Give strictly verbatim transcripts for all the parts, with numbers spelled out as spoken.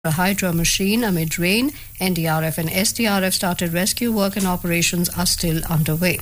a hydro machine amid rain. N D R F and S D R F started rescue work and operations are still underway.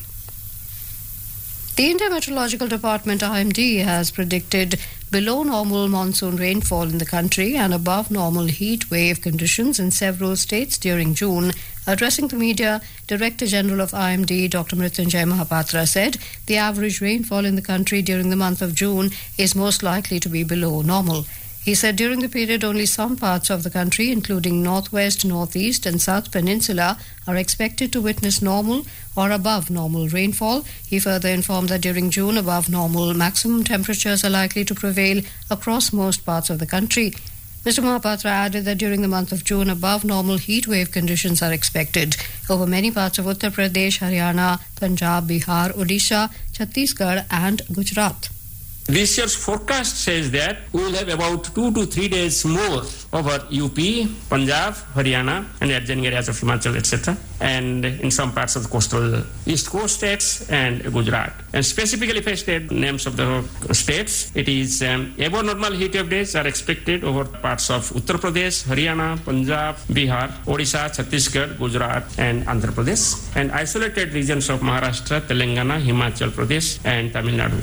The India Meteorological Department I M D has predicted below normal monsoon rainfall in the country and above normal heat wave conditions in several states during June. Addressing the media, Director General of I M D, Doctor Mrityunjay Mahapatra, said the average rainfall in the country during the month of June is most likely to be below normal. He said during the period only some parts of the country, including northwest, northeast and south peninsula, are expected to witness normal or above normal rainfall. He further informed that during June, above normal maximum temperatures are likely to prevail across most parts of the country. Mister Mahapatra added that during the month of June, above normal heat wave conditions are expected over many parts of Uttar Pradesh, Haryana, Punjab, Bihar, Odisha, Chhattisgarh and Gujarat. This year's forecast says that we will have about two to three days more over U P, Punjab, Haryana and adjoining areas of Himachal, et cetera, and in some parts of the coastal east coast states and Gujarat. And specifically, if I state names of the states, it is um, above normal heat wave days are expected over parts of Uttar Pradesh, Haryana, Punjab, Bihar, Odisha, Chhattisgarh, Gujarat and Andhra Pradesh, and isolated regions of Maharashtra, Telangana, Himachal Pradesh and Tamil Nadu.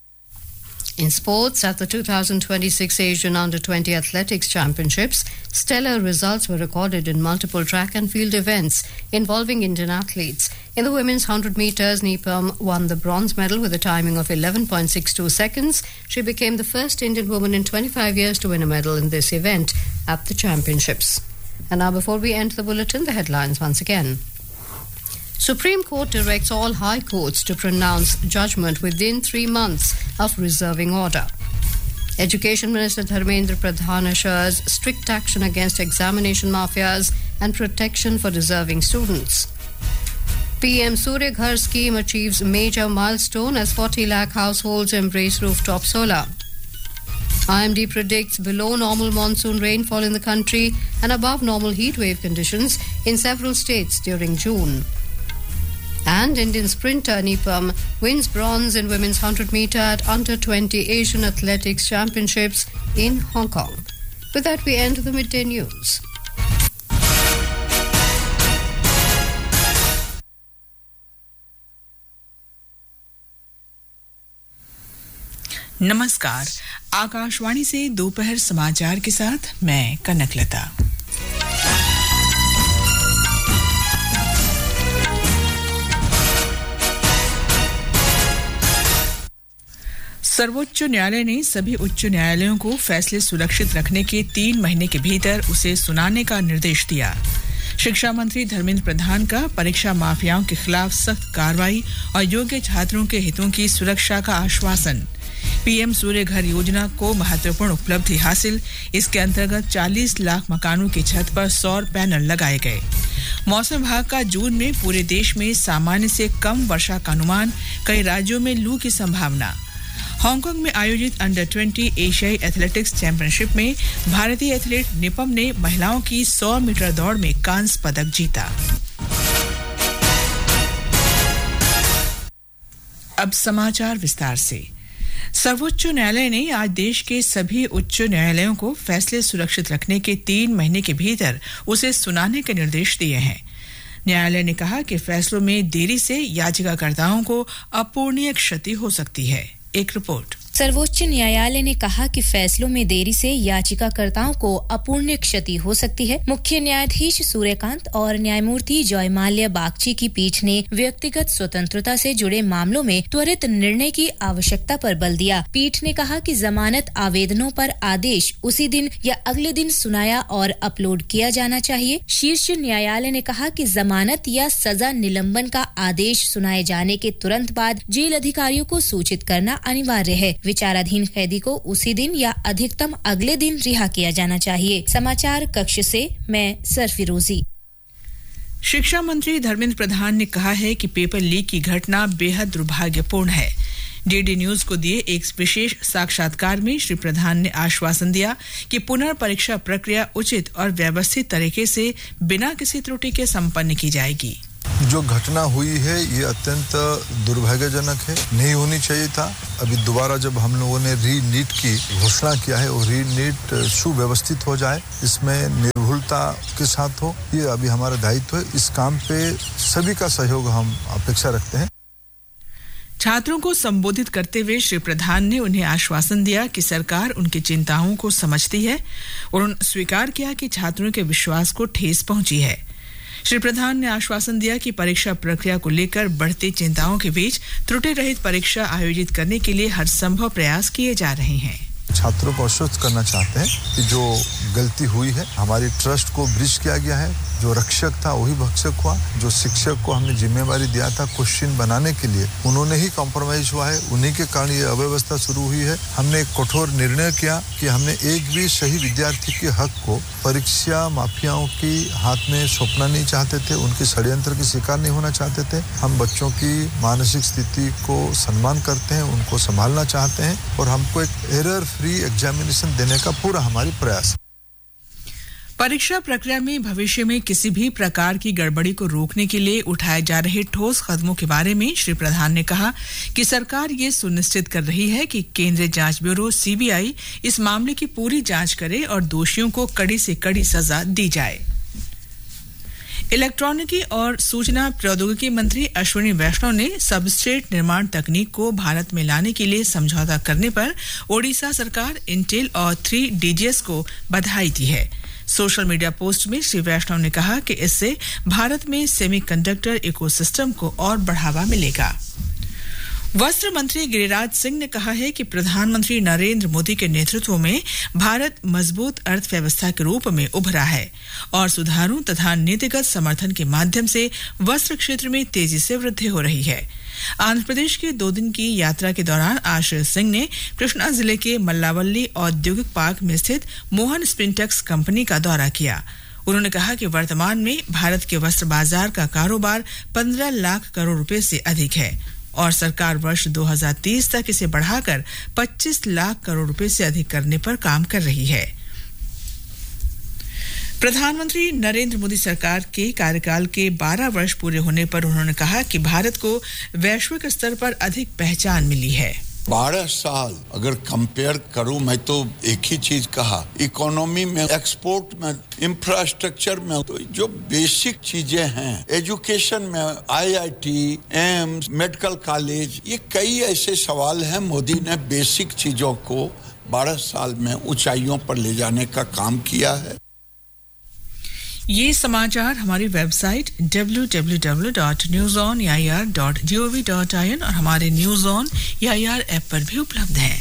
In sports, at the two thousand twenty-six Asian Under twenty Athletics Championships, stellar results were recorded in multiple track and field events involving Indian athletes. In the women's one hundred metres, Neepam won the bronze medal with a timing of eleven point six two seconds. She became the first Indian woman in twenty-five years to win a medal in this event at the championships. And now, before we end the bulletin, the headlines once again. Supreme Court directs all high courts to pronounce judgment within three months of reserving order. Education Minister Dharmendra Pradhan assures strict action against examination mafias and protection for deserving students. P M Surya Ghar scheme achieves major milestone as forty lakh households embrace rooftop solar. I M D predicts below normal monsoon rainfall in the country and above normal heat wave conditions in several states during June. And Indian sprinter Neepam wins bronze in women's one hundred metre at Under twenty Asian Athletics Championships in Hong Kong. With that, we end the midday news. नमस्कार, आकाशवाणी से दोपहर समाचार के साथ मैं कनकलता। सर्वोच्च न्यायालय ने सभी उच्च न्यायालयों को फैसले सुरक्षित रखने के तीन महीने के भीतर उसे सुनाने का निर्देश दिया। शिक्षा मंत्री धर्मेंद्र प्रधान का परीक्षा माफियाओं के खिलाफ सख्त कार्रवाई और योग्य छात्रों के हितों की सुरक्षा का आश्वासन। पीएम सूर्य घर योजना को महत्वपूर्ण उपलब्धि हासिल। इसके अंतर्गत चालीस लाख मकानों की छत पर सौर पैनल लगाए गए। मौसम विभाग का जून में पूरे देश में सामान्य से कम वर्षा का अनुमान। कई राज्यों में लू की संभावना। हांगकांग में आयोजित अंडर ट्वेंटी एशियाई एथलेटिक्स चैंपियनशिप में भारतीय एथलीट निपम ने महिलाओं की सौ मीटर दौड़ में कांस्य पदक जीता। अब समाचार विस्तार से। सर्वोच्च न्यायालय ने आज देश के सभी उच्च न्यायालयों को फैसले सुरक्षित रखने के तीन महीने के भीतर उसे सुनाने के निर्देश दिए हैं। न्यायालय ने कहा कि फैसलों में देरी से याचिकाकर्ताओं को अपूरणीय क्षति हो सकती है। एक रिपोर्ट। सर्वोच्च न्यायालय ने कहा कि फैसलों में देरी से याचिकाकर्ताओं को अपूरणीय क्षति हो सकती है। मुख्य न्यायाधीश सूर्यकांत और न्यायमूर्ति जयमाल्या बागची की पीठ ने व्यक्तिगत स्वतंत्रता से जुड़े मामलों में त्वरित निर्णय की आवश्यकता पर बल दिया। पीठ ने कहा कि जमानत आवेदनों पर आदेश उसी दिन या अगले दिन सुनाया और अपलोड किया जाना चाहिए। शीर्ष न्यायालय ने कहा कि जमानत या सजा निलंबन का आदेश सुनाए जाने के तुरंत बाद जेल अधिकारियों को सूचित करना अनिवार्य है। विचाराधीन कैदी को उसी दिन या अधिकतम अगले दिन रिहा किया जाना चाहिए। समाचार कक्ष से मैं सरफिरोजी। शिक्षा मंत्री धर्मेंद्र प्रधान ने कहा है कि पेपर लीक की घटना बेहद दुर्भाग्यपूर्ण है। डीडी न्यूज को दिए एक विशेष साक्षात्कार में श्री प्रधान ने आश्वासन दिया कि पुनर्परीक्षा प्रक्रिया उचित और व्यवस्थित तरीके से बिना किसी त्रुटि के संपन्न की जाएगी। जो घटना हुई है ये अत्यंत दुर्भाग्यजनक है, नहीं होनी चाहिए था। अभी दोबारा जब हम लोगों ने री नीट की घोषणा किया है और री नीट सुव्यवस्थित हो जाए, इसमें निर्भुलता के साथ हो, ये अभी हमारा दायित्व है। इस काम पे सभी का सहयोग हम अपेक्षा रखते हैं। छात्रों को संबोधित करते हुए श्री प्रधान ने उन्हें आश्वासन दिया कि सरकार उनकी चिंताओं को समझती है और उन्होंने स्वीकार किया कि छात्रों के विश्वास को ठेस पहुंची है। श्री प्रधान ने आश्वासन दिया कि परीक्षा प्रक्रिया को लेकर बढ़ती चिंताओं के बीच त्रुटि रहित परीक्षा आयोजित करने के लिए हर संभव प्रयास किए जा रहे हैं। छात्रों को आश्वस्त करना चाहते हैं कि जो गलती हुई है, हमारी ट्रस्ट को ब्रीच किया गया है, जो रक्षक था वही भक्षक हुआ, जो शिक्षक को हमने जिम्मेवारी दिया था क्वेश्चन बनाने के लिए उन्होंने ही कॉम्प्रोमाइज हुआ है, उन्हीं के कारण ये अव्यवस्था शुरू हुई है। हमने एक कठोर निर्णय किया कि हमने एक भी सही विद्यार्थी के हक को परीक्षा माफियाओं की हाथ में सौंपना नहीं चाहते थे, उनके षड्यंत्र के शिकार नहीं होना चाहते थे। हम बच्चों की मानसिक स्थिति को सम्मान करते हैं, उनको संभालना चाहते हैं और हमको एक एरर फ्री एग्जामिनेशन देने का पूरा हमारी प्रयास। परीक्षा प्रक्रिया में भविष्य में किसी भी प्रकार की गड़बड़ी को रोकने के लिए उठाए जा रहे ठोस कदमों के बारे में श्री प्रधान ने कहा कि सरकार ये सुनिश्चित कर रही है कि केंद्रीय जांच ब्यूरो सीबीआई इस मामले की पूरी जांच करे और दोषियों को कड़ी से कड़ी सजा दी जाए। इलेक्ट्रॉनिकी और सूचना प्रौद्योगिकी मंत्री अश्विनी वैष्णव ने सबस्ट्रेट निर्माण तकनीक को भारत में लाने के लिए समझौता करने पर ओडिशा सरकार, इंटेल और थ्री डीजीएस को बधाई दी है। सोशल मीडिया पोस्ट में श्री वैष्णव ने कहा कि इससे भारत में सेमीकंडक्टर इकोसिस्टम को और बढ़ावा मिलेगा। वस्त्र मंत्री गिरिराज सिंह ने कहा है कि प्रधानमंत्री नरेंद्र मोदी के नेतृत्व में भारत मजबूत अर्थव्यवस्था के रूप में उभरा है और सुधारों तथा नीतिगत समर्थन के माध्यम से वस्त्र क्षेत्र में तेजी से वृद्धि हो रही है। आंध्र प्रदेश के दो दिन की यात्रा के दौरान आज श्री सिंह ने कृष्णा जिले के मल्लावल्ली औद्योगिक पार्क में स्थित मोहन स्पिनटेक्स कंपनी का दौरा किया। उन्होंने कहा कि वर्तमान में भारत के वस्त्र बाजार का कारोबार पंद्रह लाख करोड़ रुपए से अधिक है और सरकार वर्ष दो हज़ार तीस तक इसे बढ़ाकर पच्चीस लाख करोड़ रुपए से अधिक करने पर काम कर रही है। प्रधानमंत्री नरेंद्र मोदी सरकार के कार्यकाल के बारह वर्ष पूरे होने पर उन्होंने कहा कि भारत को वैश्विक स्तर पर अधिक पहचान मिली है। बारह साल अगर कंपेयर करूं, मैं तो एक ही चीज कहा, इकोनॉमी में, एक्सपोर्ट में, इंफ्रास्ट्रक्चर में, तो जो बेसिक चीजें हैं, एजुकेशन में, आईआईटी, एम्स, मेडिकल कॉलेज, ये कई ऐसे सवाल हैं। मोदी ने बेसिक चीजों को बारह साल में ऊंचाइयों पर ले जाने का काम किया है। ये समाचार हमारी website W W W dot news on A I R dot G O V dot I N और हमारे news on A I R app पर भी उपलब्ध हैं।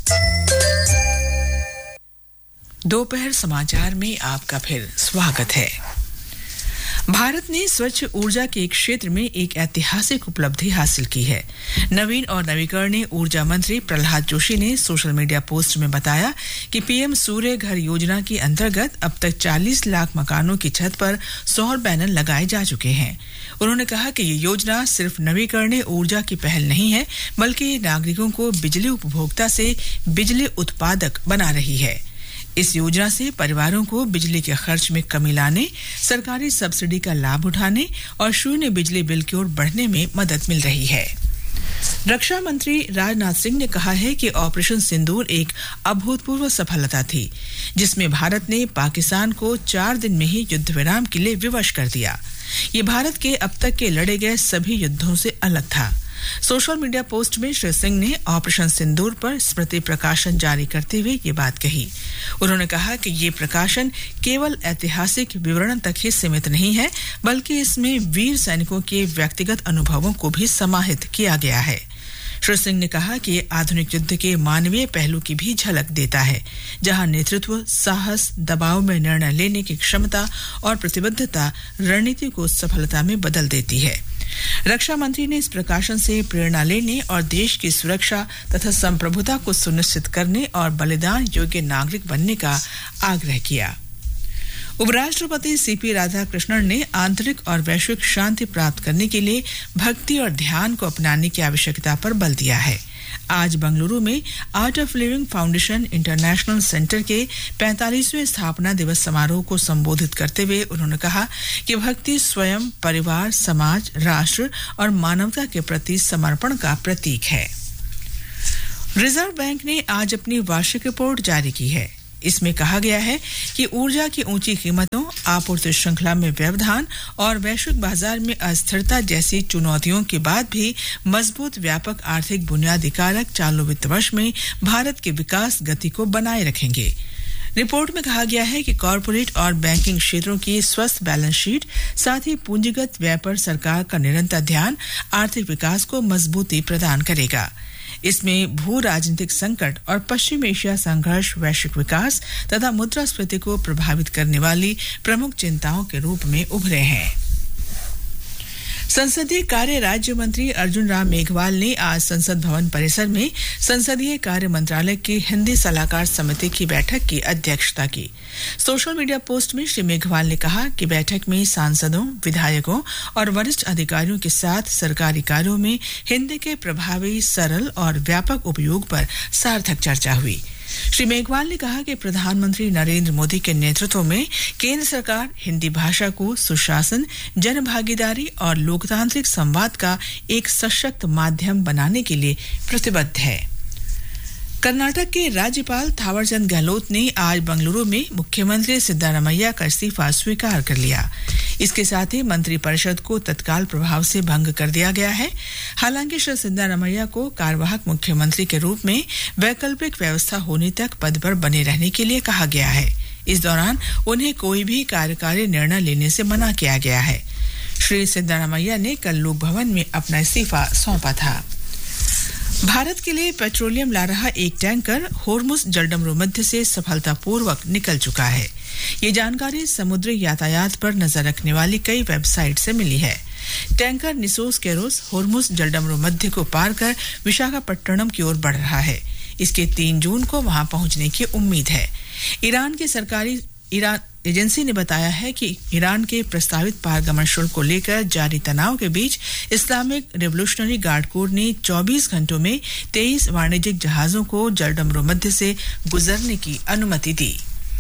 दोपहर समाचार में आपका फिर स्वागत है। भारत ने स्वच्छ ऊर्जा के क्षेत्र में एक ऐतिहासिक उपलब्धि हासिल की है। नवीन और नवीकरणीय ऊर्जा मंत्री प्रहलाद जोशी ने सोशल मीडिया पोस्ट में बताया कि पीएम सूर्य घर योजना के अंतर्गत अब तक चालीस लाख मकानों की छत पर सौर पैनल लगाए जा चुके हैं। उन्होंने कहा कि ये योजना सिर्फ नवीकरणीय ऊर्जा की पहल नहीं है, बल्कि नागरिकों को बिजली उपभोक्ता से बिजली उत्पादक बना रही है। इस योजना से परिवारों को बिजली के खर्च में कमी लाने, सरकारी सब्सिडी का लाभ उठाने और शून्य बिजली बिल की ओर बढ़ने में मदद मिल रही है। रक्षा मंत्री राजनाथ सिंह ने कहा है कि ऑपरेशन सिंदूर एक अभूतपूर्व सफलता थी, जिसमें भारत ने पाकिस्तान को चार दिन में ही युद्ध विराम के लिए विवश कर दिया। ये भारत के अब तक के लड़े गए सभी युद्धों से अलग था। सोशल मीडिया पोस्ट में श्री सिंह ने ऑपरेशन सिंदूर पर स्मृति प्रकाशन जारी करते हुए ये बात कही। उन्होंने कहा कि ये प्रकाशन केवल ऐतिहासिक विवरण तक ही सीमित नहीं है, बल्कि इसमें वीर सैनिकों के व्यक्तिगत अनुभवों को भी समाहित किया गया है। श्री सिंह ने कहा कि ये आधुनिक युद्ध के मानवीय पहलू की भी झलक देता है, जहां नेतृत्व, साहस, दबाव में निर्णय लेने की क्षमता और प्रतिबद्धता रणनीति को सफलता में बदल देती है। रक्षा मंत्री ने इस प्रकाशन से प्रेरणा लेने और देश की सुरक्षा तथा संप्रभुता को सुनिश्चित करने और बलिदान योग्य नागरिक बनने का आग्रह किया। उपराष्ट्रपति सीपी राधाकृष्णन ने आंतरिक और वैश्विक शांति प्राप्त करने के लिए भक्ति और ध्यान को अपनाने की आवश्यकता पर बल दिया है। आज बंगलुरु में art of living foundation international centre के पैंतालीसवें स्थापना दिवस समारोह को संबोधित करते हुए उन्होंने कहा कि भक्ति स्वयं, परिवार, समाज, राष्ट्र और मानवता के प्रति समर्पण का प्रतीक है। रिजर्व बैंक ने आज अपनी वार्षिक रिपोर्ट जारी की है। इसमें कहा गया है कि ऊर्जा की ऊंची कीमतों, आपूर्ति श्रृंखला में व्यवधान और वैश्विक बाजार में अस्थिरता जैसी चुनौतियों के बाद भी मजबूत व्यापक आर्थिक बुनियादी कारक चालू वित्त वर्ष में भारत के विकास गति को बनाए रखेंगे। रिपोर्ट में कहा गया है कि कॉरपोरेट और बैंकिंग क्षेत्रों की स्वस्थ बैलेंस शीट, साथ ही पूंजीगत व्यय पर सरकार का निरंतर ध्यान आर्थिक विकास को मजबूती प्रदान करेगा। इसमें भू राजनीतिक संकट और पश्चिम एशिया संघर्ष वैश्विक विकास तथा मुद्रास्फीति को प्रभावित करने वाली प्रमुख चिंताओं के रूप में उभरे हैं। संसदीय कार्य राज्य मंत्री अर्जुन राम मेघवाल ने आज संसद भवन परिसर में संसदीय कार्य मंत्रालय की हिंदी सलाहकार समिति की बैठक की अध्यक्षता की। सोशल मीडिया पोस्ट में श्री मेघवाल ने कहा कि बैठक में सांसदों, विधायकों और वरिष्ठ अधिकारियों के साथ सरकारी कार्यों में हिंदी के प्रभावी, सरल और व्यापक उपयोग पर सार्थक चर्चा हुई। श्री मेघवाल ने कहा कि प्रधानमंत्री नरेंद्र मोदी के नेतृत्व में केंद्र सरकार हिंदी भाषा को सुशासन, जनभागीदारी और लोकतांत्रिक संवाद का एक सशक्त माध्यम बनाने के लिए प्रतिबद्ध है। कर्नाटक के राज्यपाल थावरचंद गहलोत ने आज बंगलुरु में मुख्यमंत्री सिद्धारमैया का इस्तीफा स्वीकार कर लिया। इसके साथ ही मंत्रिपरिषद को तत्काल प्रभाव से भंग कर दिया गया है। हालांकि श्री सिद्धारमैया को कार्यवाहक मुख्यमंत्री के रूप में वैकल्पिक व्यवस्था होने तक पद पर बने रहने के लिए कहा गया है। इस दौरान उन्हें कोई भी कार्यकारी निर्णय लेने से मना किया गया है। श्री सिद्धारमैया ने कल लोक भवन में अपना इस्तीफा सौंपा था। भारत के लिए पेट्रोलियम ला रहा एक टैंकर होर्मुज जलडमरू मध्य से सफलतापूर्वक निकल चुका है। ये जानकारी समुद्री यातायात पर नजर रखने वाली कई वेबसाइट से मिली है। टैंकर निसोस केरोस होर्मुज जलडमरू मध्य को पार कर विशाखापट्टनम की ओर बढ़ रहा है। इसके तीन जून को वहां पहुंचने की उम्मीद है। ईरान के सरकारी ईरान एजेंसी ने बताया है कि ईरान के प्रस्तावित पारगमन शुल्क को लेकर जारी तनाव के बीच इस्लामिक रिवोल्यूशनरी गार्ड कोर ने चौबीस घंटों में तेईस वाणिज्यिक जहाजों को जलडमरू मध्य से गुजरने की अनुमति दी।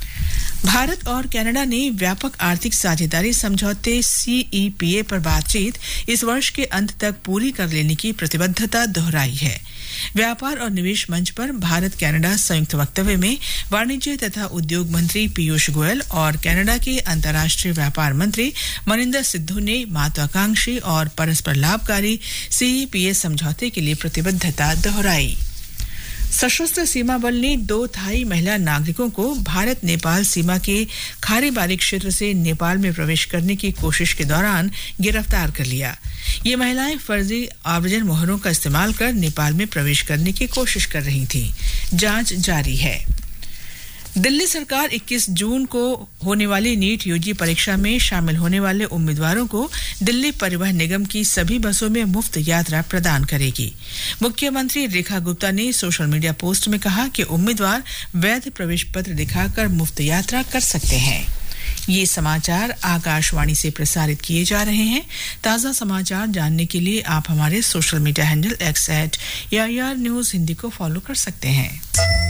भारत और कनाडा ने व्यापक आर्थिक साझेदारी समझौते सी ई पी ए पर बातचीत इस वर्ष के अंत तक पूरी कर लेने की प्रतिबद्धता दोहराई है। व्यापार और निवेश मंच पर भारत कनाडा संयुक्त वक्तव्य में वाणिज्य तथा उद्योग मंत्री पीयूष गोयल और कनाडा के अंतर्राष्ट्रीय व्यापार मंत्री मनिंदर सिद्धू ने महत्वाकांक्षी और परस्पर लाभकारी सी ई पी ए समझौते के लिए प्रतिबद्धता दोहराई। सशस्त्र सीमा बल ने दो थाई महिला नागरिकों को भारत नेपाल सीमा के खाड़ी बारी क्षेत्र से नेपाल में प्रवेश करने की कोशिश के दौरान गिरफ्तार कर लिया। ये महिलाएं फर्जी आव्रजन मोहरों का इस्तेमाल कर नेपाल में प्रवेश करने की कोशिश कर रही थीं। जांच जारी है। दिल्ली सरकार इक्कीस जून को होने वाली नीट यूजी परीक्षा में शामिल होने वाले उम्मीदवारों को दिल्ली परिवहन निगम की सभी बसों में मुफ्त यात्रा प्रदान करेगी। मुख्यमंत्री रेखा गुप्ता ने सोशल मीडिया पोस्ट में कहा कि उम्मीदवार वैध प्रवेश पत्र दिखाकर मुफ्त यात्रा कर सकते हैं। ये समाचार आकाशवाणी से प्रसारित किए जा रहे हैं। ताजा समाचार जानने के लिए आप हमारे social media handle x eight AIR news Hindi को फॉलो कर सकते हैं।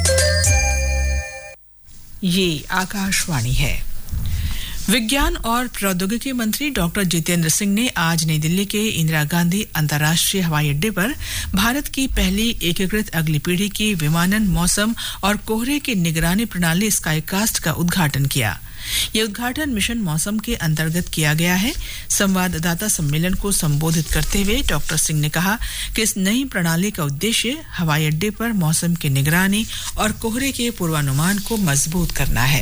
ये आकाशवाणी है। विज्ञान और प्रौद्योगिकी मंत्री डॉक्टर जितेंद्र सिंह ने आज नई दिल्ली के इंदिरा गांधी अंतर्राष्ट्रीय हवाई अड्डे पर भारत की पहली एकीकृत अगली पीढ़ी की विमानन, मौसम और कोहरे की निगरानी प्रणाली स्काईकास्ट का उद्घाटन किया। ये उद्घाटन मिशन मौसम के अंतर्गत किया गया है। संवाददाता सम्मेलन को संबोधित करते हुए डॉक्टर सिंह ने कहा कि इस नई प्रणाली का उद्देश्य हवाई अड्डे पर मौसम की निगरानी और कोहरे के पूर्वानुमान को मजबूत करना है।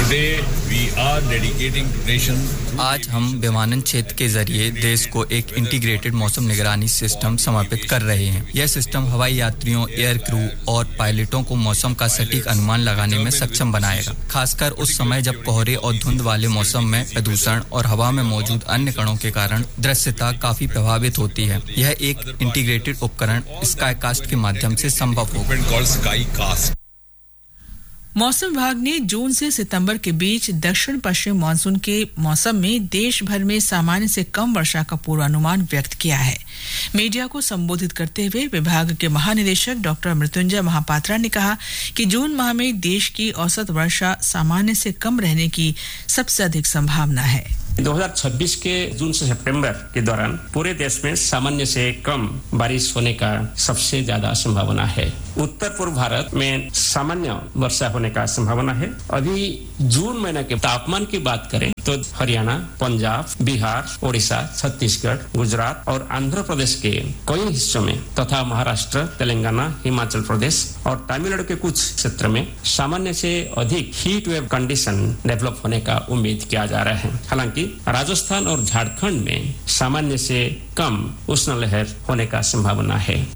आज हम विमानन क्षेत्र के जरिए देश को एक इंटीग्रेटेड मौसम निगरानी सिस्टम समर्पित कर रहे हैं। यह सिस्टम हवाई यात्रियों, एयर क्रू और पायलटों को मौसम का सटीक अनुमान लगाने में सक्षम बनाएगा, खासकर उस समय जब कोहरे और धुंध वाले मौसम में प्रदूषण और हवा में मौजूद अन्य कणों के कारण दृश्यता काफी प्रभावित होती है। यह एक इंटीग्रेटेड उपकरण स्काईकास्ट के माध्यम से संभव होगा। मौसम विभाग ने जून से सितंबर के बीच दक्षिण पश्चिम मानसून के मौसम में देश भर में सामान्य से कम वर्षा का पूर्वानुमान व्यक्त किया है। मीडिया को संबोधित करते हुए विभाग के महानिदेशक डॉक्टर मृत्युंजय महापात्रा ने कहा कि जून माह में देश की औसत वर्षा सामान्य से कम रहने की सबसे अधिक संभावना है। दो हज़ार छब्बीस के जून से सितंबर के दौरान पूरे देश में सामान्य से कम बारिश होने का सबसे ज्यादा संभावना है। उत्तर पूर्व भारत में सामान्य वर्षा होने का संभावना है। अभी जून महीने के तापमान की बात करें तो हरियाणा, पंजाब, बिहार, ओडिशा, छत्तीसगढ़, गुजरात और आंध्र प्रदेश के कई हिस्सों में तथा महाराष्ट्र, तेलंगाना, हिमाचल प्रदेश और तमिलनाडु के कुछ क्षेत्र में सामान्य से अधिक हीट वेव कंडीशन डेवलप होने का उम्मीद किया जा रहा है। हालांकि राजस्थान और झारखंड में सामान्य से कम उष्ण लहर होने का संभावना है।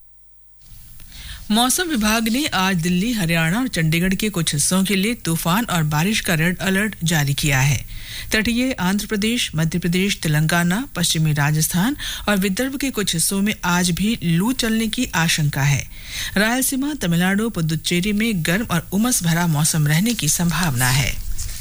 मौसम विभाग ने आज दिल्ली, हरियाणा और चंडीगढ़ के कुछ हिस्सों के लिए तूफान और बारिश का रेड अलर्ट जारी किया है। तटीय आंध्र प्रदेश, मध्य प्रदेश, तेलंगाना, पश्चिमी राजस्थान और विदर्भ के कुछ हिस्सों में आज भी लू चलने की आशंका है। रायलसीमा, तमिलनाडु, पुदुचेरी में गर्म और उमस भरा मौसम रहने की संभावना है।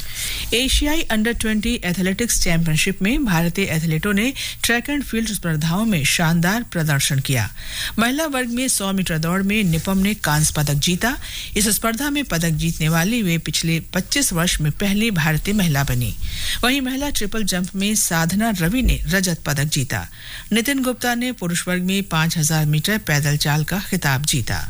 एशियाई अंडर ट्वेंटी एथलेटिक्स चैंपियनशिप में भारतीय एथलीटों ने ट्रैक एंड फील्ड स्पर्धाओं में शानदार प्रदर्शन किया। महिला वर्ग में सौ मीटर दौड़ में निपम ने कांस्य पदक जीता। इस स्पर्धा में पदक जीतने वाली वे पिछले पच्चीस वर्ष में पहली भारतीय महिला बनी। वहीं महिला ट्रिपल जंप में साधना रवि ने रजत पदक जीता। नितिन गुप्ता ने पुरुष वर्ग में पांच हजार मीटर पैदल चाल का खिताब जीता।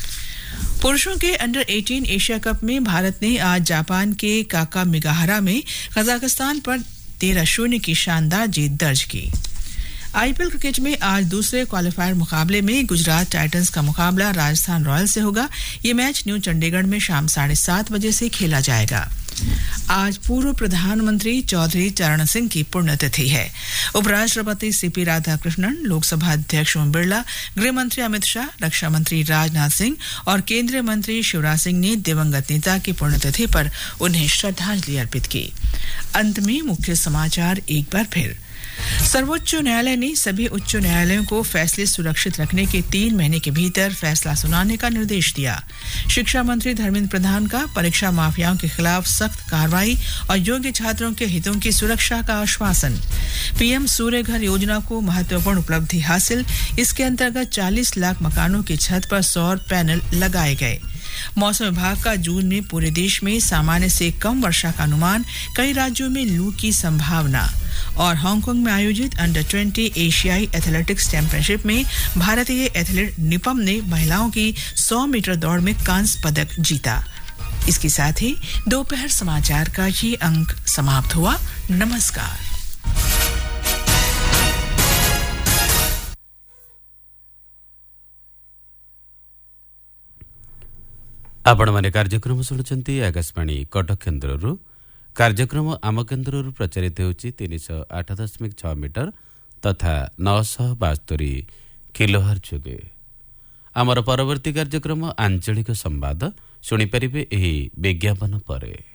पुरुषों के अंडर अठारह एशिया कप में भारत ने आज जापान के काकामिगाहारा में कजाकिस्तान पर तेरह शून्य की शानदार जीत दर्ज की। आईपीएल क्रिकेट में आज दूसरे क्वालिफायर मुकाबले में गुजरात टाइटंस का मुकाबला राजस्थान रॉयल्स से होगा। ये मैच न्यू चंडीगढ़ में शाम साढ़े सात बजे से खेला जाएगा। आज पूर्व प्रधानमंत्री चौधरी चरण सिंह की पुण्यतिथि है। उपराष्ट्रपति सीपी राधाकृष्णन, लोकसभा अध्यक्ष ओम बिरला, गृह मंत्री अमित शाह, रक्षा मंत्री राजनाथ सिंह और केंद्रीय मंत्री शिवराज सिंह ने दिवंगत नेता की पुण्यतिथि पर उन्हें श्रद्धांजलि अर्पित की। अंत में मुख्य समाचार एक बार फिर। सर्वोच्च न्यायालय ने सभी उच्च न्यायालयों को फैसले सुरक्षित रखने के तीन महीने के भीतर फैसला सुनाने का निर्देश दिया। शिक्षा मंत्री धर्मेंद्र प्रधान का परीक्षा माफियाओं के खिलाफ सख्त कार्रवाई और योग्य छात्रों के हितों की सुरक्षा का आश्वासन। पीएम सूर्य घर योजना को महत्वपूर्ण उपलब्धि हासिल। इसके अंतर्गत चालीस लाख मकानों की छत पर सौर पैनल लगाए गए। मौसम विभाग का जून में पूरे देश में सामान्य से कम वर्षा का अनुमान। कई राज्यों में लू की संभावना। और हांगकांग में आयोजित अंडर ट्वेंटी एशियाई एथलेटिक्स चैंपियनशिप में भारतीय एथलीट निपम ने महिलाओं की सौ मीटर दौड़ में कांस्य पदक जीता। इसके साथ ही दोपहर समाचार का ये अंक समाप्त हुआ। नमस्कार। आपण माने कार्यक्रम सुनुचंती आकाशवाणी कटक केन्द्ररू। कार्यक्रम आम केन्द्ररू प्रचारित होउची तीन सौ आठ दशमिक छह मीटर तथा नौ सौ बास्तरी किलोहर्ट्ज जोगे। आमर परवर्ती कार्यक्रम आंचलिक संवाद सुनिपारिबे एही विज्ञापन परे।